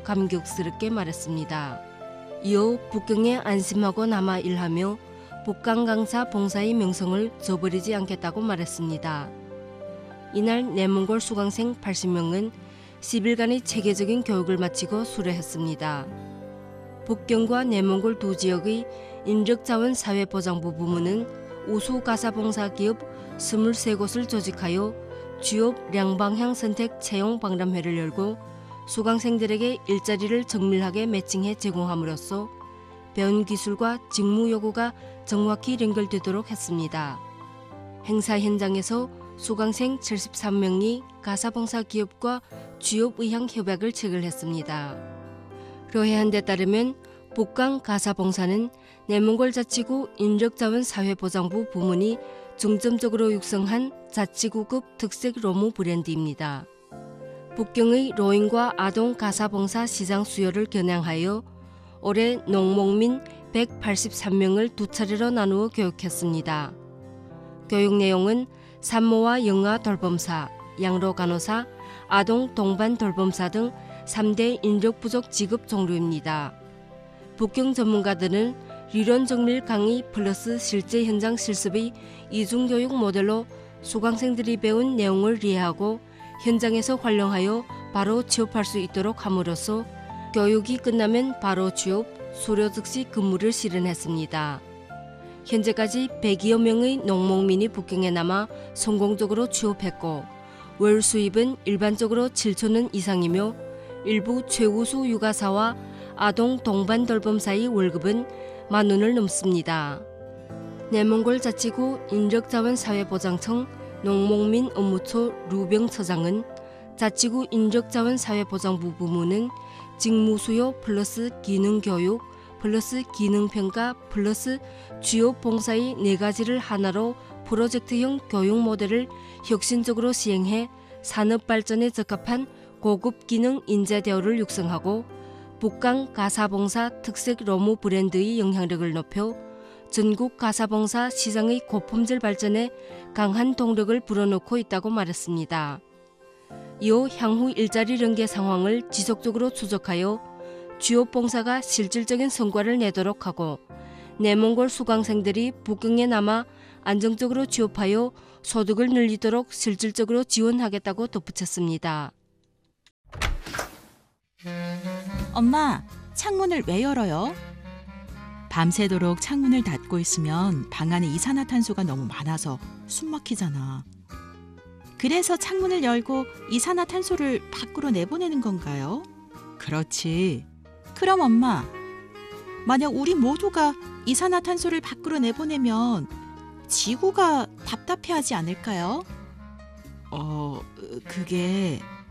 감격스럽게 말했습니다. 이어 북경에 안심하고 남아 일하며 북강강사 봉사의 명성을 저버리지 않겠다고 말했습니다. 이날 내몽골 수강생 80명은 10일간의 체계적인 교육을 마치고 수료했습니다. 북경과 내몽골 두 지역의 인력자원사회보장부 부문은 우수가사봉사기업 23곳을 조직하여 취업 양방향 선택 채용 박람회를 열고 수강생들에게 일자리를 정밀하게 매칭해 제공함으로써 배운 기술과 직무 요구가 정확히 연결되도록 했습니다. 행사 현장에서 수강생 73명이 가사봉사 기업과 취업의향 협약을 체결했습니다. 로해한 데 따르면 북강 가사봉사는 내몽골 자치구 인력자원사회보장부 부문이 중점적으로 육성한 자치구급 특색 로무 브랜드입니다. 북경의 노인과 아동 가사봉사 시장 수요를 겨냥하여 올해 농목민 183명을 두 차례로 나누어 교육했습니다. 교육 내용은 산모와 영아 돌봄사, 양로 간호사, 아동 동반 돌봄사 등 3대 인력 부족 직업 종류입니다. 북경 전문가들은理論 정밀 강의 플러스 실제 현장 실습의 이중교육 모델로 수강생들이 배운 내용을 이해하고 현장에서 활용하여 바로 취업할 수 있도록 함으로써 교육이 끝나면 바로 취업, 수료 즉시 근무를 실현했습니다. 현재까지 100여 명의 농목민이 북경에 남아 성공적으로 취업했고 월 수입은 일반적으로 7천 원 이상이며 일부 최우수 육아사와 아동 동반 돌봄사의 월급은 10,000원을 넘습니다. 내몽골 자치구 인력자원사회보장청 농목민 업무처 루병처장은 자치구 인력자원사회보장부 부문은 직무수요 플러스 기능교육 플러스 기능평가 플러스 취업봉사의 4가지를 하나로 프로젝트형 교육 모델을 혁신적으로 시행해 산업발전에 적합한 고급 기능 인재 대우를 육성하고 북강 가사봉사 특색 로무 브랜드의 영향력을 높여 전국 가사봉사 시장의 고품질 발전에 강한 동력을 불어넣고 있다고 말했습니다. 이후 향후 일자리 연계 상황을 지속적으로 추적하여 취업봉사가 실질적인 성과를 내도록 하고 내몽골 수강생들이 북경에 남아 안정적으로 취업하여 소득을 늘리도록 실질적으로 지원하겠다고 덧붙였습니다. 엄마, 창문을 왜 열어요? 밤새도록 창문을 닫고 있으면 방 안에 이산화탄소가 너무 많아서 숨 막히잖아. 그래서 창문을 열고 이산화탄소를 밖으로 내보내는 건가요? 그렇지. 그럼 엄마, 만약 우리 모두가 이산화탄소를 밖으로 내보내면 지구가 답답해하지 않을까요? 그게